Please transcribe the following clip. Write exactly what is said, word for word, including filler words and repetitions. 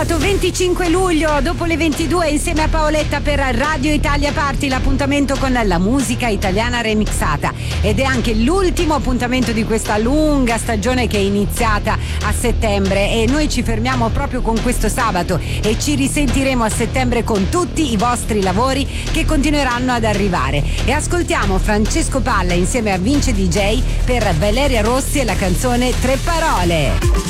Sabato venticinque luglio dopo le ventidue insieme a Paoletta per Radio Italia Party, l'appuntamento con la musica italiana remixata, ed è anche l'ultimo appuntamento di questa lunga stagione che è iniziata a settembre, e noi ci fermiamo proprio con questo sabato e ci risentiremo a settembre con tutti i vostri lavori che continueranno ad arrivare. E ascoltiamo Francesco Palla insieme a Vince D J per Valeria Rossi e la canzone Tre Parole.